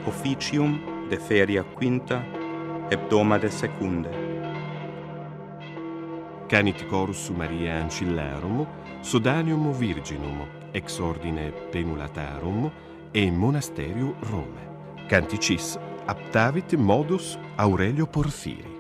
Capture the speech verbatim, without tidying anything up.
officium de feria quinta, hebdomade secunde. Canit chorus Mariae Ancillarum, Sodanium Virginum, ex ordine Penulatarum, e Monasterium Rome. Canticis aptavit modus Aurelio Porphyri.